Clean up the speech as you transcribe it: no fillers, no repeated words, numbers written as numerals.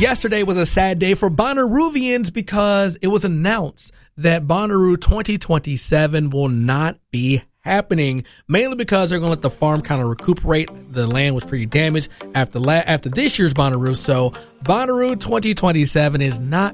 yesterday was a sad day for Bonnaroovians because it was announced that Bonnaroo 2027 will not be happening, mainly because they're going to let the farm kind of recuperate. The land was pretty damaged after this year's Bonnaroo, so Bonnaroo 2027 is not